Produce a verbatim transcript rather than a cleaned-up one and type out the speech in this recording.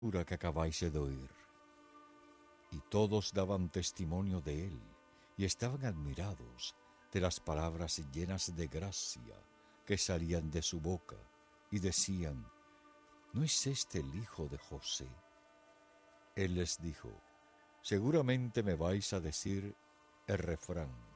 cura que acabáis de oír. Y todos daban testimonio de él, y estaban admirados de las palabras llenas de gracia que salían de su boca, y decían: ¿no es este el hijo de José? Él les dijo: seguramente me vais a decir el refrán: